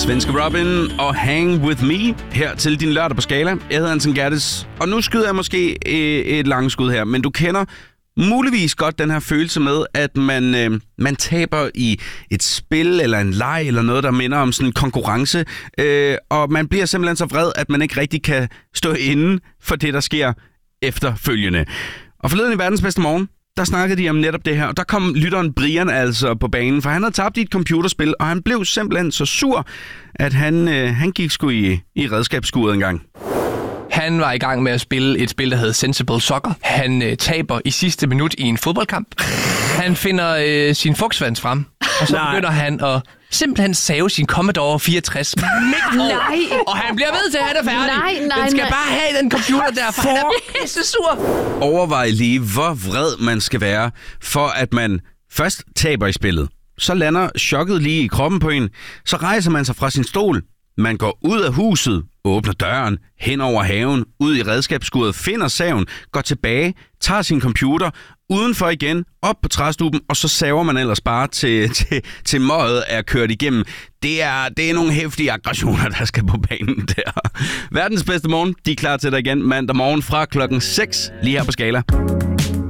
Svenske Robin og Hang With Me her til din lørdag på Skala. Jeg hedder Anton Gerdes, og nu skyder jeg måske et langskud her, men du kender muligvis godt den her følelse med, at man taber i et spil eller en leg eller noget, der minder om sådan en konkurrence, og man bliver simpelthen så vred, at man ikke rigtig kan stå inde for det, der sker efterfølgende. Og forleden i Verdens Bedste Morgen, der snakkede de om netop det her, og der kom lytteren Brian altså på banen, for han havde tabt i et computerspil, og han blev simpelthen så sur, at han gik sgu i redskabsskuret en gang. Han var i gang med at spille et spil, der hedder Sensible Soccer. Han taber i sidste minut i en fodboldkamp. Han finder sin fugtsvans frem, og så begynder han at simpelthen save sin Commodore 64 midt over. Og han bliver ved til, at han er færdig. Den skal bare have den computer der, for han er pisse sur. Overvej lige, hvor vred man skal være, for at man først taber i spillet. Så lander chokket lige i kroppen på en. Så rejser man sig fra sin stol. Man går ud af huset, åbner døren, hen over haven, ud i redskabsskuret, finder saven, går tilbage, tager sin computer, udenfor igen, op på træstuben, og så saver man ellers bare til møget er kørt igennem. Det er nogle heftige aggressioner, der skal på banen der. Verdens Bedste Morgen, de er klar til dig igen mandag morgen fra klokken 6, lige her på Skala.